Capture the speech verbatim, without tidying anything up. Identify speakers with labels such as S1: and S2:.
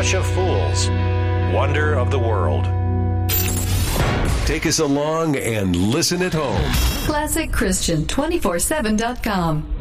S1: Hush of Fools, Wonder of the World.
S2: Take us along and listen at home.
S3: Classic Christian two forty-seven dot com.